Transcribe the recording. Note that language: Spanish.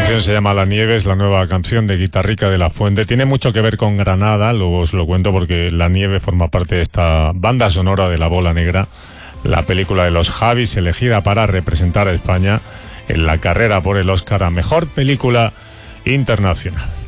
canción se llama La Nieve, es la nueva canción de Guitarrica de la Fuente. Tiene mucho que ver con Granada, luego os lo cuento porque La Nieve forma parte de esta banda sonora de La Bola Negra, la película de los Javis, elegida para representar a España en la carrera por el Oscar a Mejor Película Internacional.